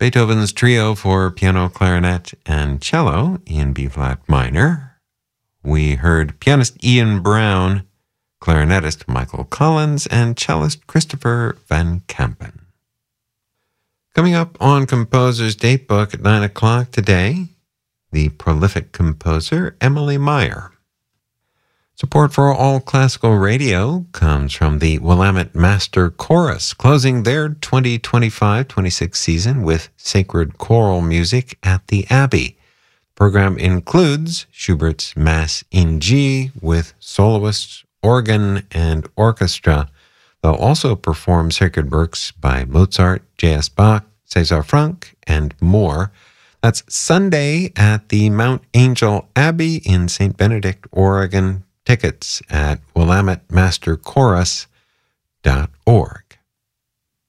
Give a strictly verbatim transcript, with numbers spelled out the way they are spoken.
Beethoven's Trio for piano, clarinet, and cello in B-flat minor. We heard pianist Ian Brown, clarinetist Michael Collins, and cellist Christopher Van Kampen. Coming up on Composer's Datebook at nine o'clock today, the prolific composer Emily Meyer. Support for All Classical Radio comes from the Willamette Master Chorus, closing their twenty twenty-five twenty-six season with sacred choral music at the Abbey. The program includes Schubert's Mass in G with soloists, organ, and orchestra. They'll also perform sacred works by Mozart, J S Bach, César Franck, and more. That's Sunday at the Mount Angel Abbey in Saint Benedict, Oregon. Tickets at willamette master chorus dot org.